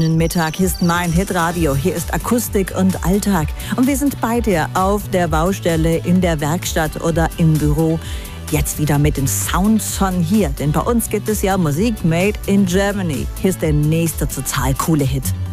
Mittag, hier ist mein Hitradio, hier ist Akustik und Alltag und wir sind bei dir auf der Baustelle, in der Werkstatt oder im Büro. Jetzt wieder mit den Sounds von hier, denn bei uns gibt es ja Musik made in Germany. Hier ist der nächste total coole Hit.